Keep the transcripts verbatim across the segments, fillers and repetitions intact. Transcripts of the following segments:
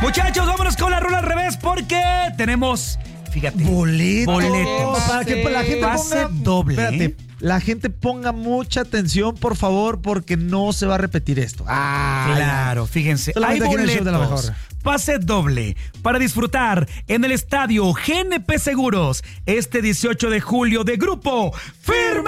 Muchachos, vámonos con la rola al revés porque tenemos, fíjate, boletos. boletos. Para que la gente Pase ponga, doble. Espérate, la gente ponga mucha atención, por favor, porque no se va a repetir esto. Ah, Claro, fíjense, hay Solamente aquí en el show de la boletos, mejor. pase doble para disfrutar en el estadio G N P Seguros este dieciocho de julio de Grupo Firme.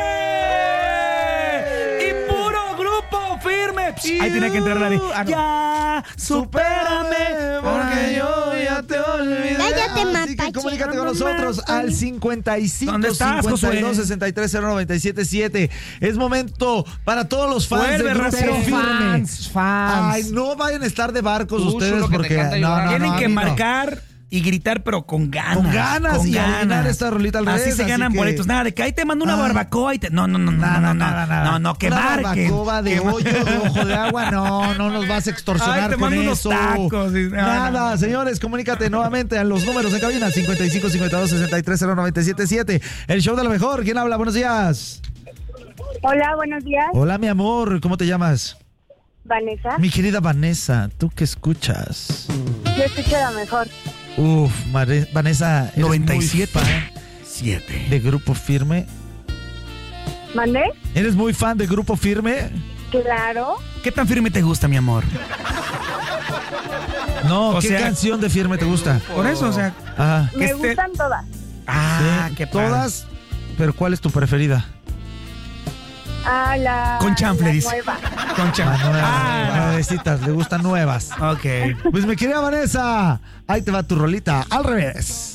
Y puro Grupo Firme. Psh, ahí tiene que entrar la de Ah, no. ya, supérame, porque yo ya te olvidé. Cállate, Así que mapache. comunícate con nosotros al cincuenta y cinco, ¿Dónde estás, cincuenta y dos, Josué? sesenta y tres, cero nueve siete siete. Es momento para todos los fans Vuelve, de Grupo Rafael. Firme. Fans, fans. Ay, no vayan a estar de barcos Uy, ustedes lo que te porque encanta no, llorar. no, Tienen no, que a mí no. marcar y gritar, pero con ganas. Con ganas con y ganas. adivinar esta rolita al Así revés, se así ganan que- boletos. Nada, de que ahí te mando una Ay. barbacoa y te... No, no, no, no, Nada, no, no, nada, nada. no, no, que Una marquen. barbacoa de Que mar- hoyo, de ojo de agua, no, no nos vas a extorsionar Ay, te con mando unos eso. tacos y- no, Nada, no, no. señores, comunícate nuevamente a los números en cabina cincuenta y cinco, cincuenta y dos, sesenta y tres, cero nueve siete siete. El show de lo mejor. ¿Quién habla? Buenos días. Hola, buenos días. Hola, mi amor. ¿Cómo te llamas? Vanessa. Mi querida Vanessa, ¿tú qué escuchas? Yo escucho la mejor. Uf, Mare- Vanessa, eres noventa y muy siete. fan siete. de Grupo Firme. ¿Mandé? ¿Eres muy fan de Grupo Firme? Claro. ¿Qué tan firme te gusta, mi amor? No, O ¿qué sea- canción de Firme te gusta? Por eso, o sea... Ajá. Me Este- gustan todas. Ah, Sí, qué padre. todas, pero ¿cuál es tu preferida? Ah, la. Con chanfle, la dice. nueva. Con cha- Ah, nuevas, Ah, nuevecitas, le gustan nuevas. ok. Pues mi querida Vanessa, ahí te va tu rolita al revés.